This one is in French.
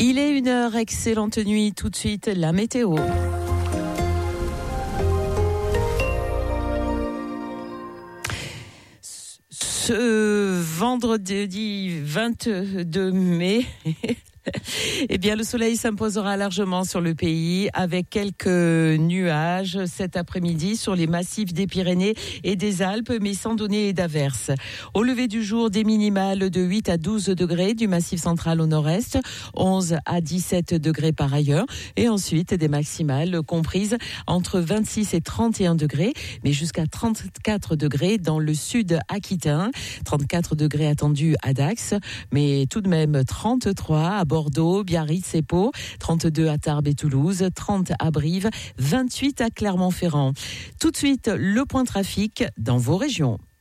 Il est 1h, excellente nuit. Tout de suite, la météo. Ce vendredi 22 mai... Eh bien, le soleil s'imposera largement sur le pays avec quelques nuages cet après-midi sur les massifs des Pyrénées et des Alpes, mais sans donner d'averses. Au lever du jour, des minimales de 8 à 12 degrés du massif central au nord-est, 11 à 17 degrés par ailleurs, et ensuite des maximales comprises entre 26 et 31 degrés, mais jusqu'à 34 degrés dans le sud aquitain, 34 degrés attendus à Dax, mais tout de même 33 à Bordeaux, Biarritz et Pau, 32 à Tarbes et Toulouse, 30 à Brive, 28 à Clermont-Ferrand. Tout de suite, le point trafic dans vos régions.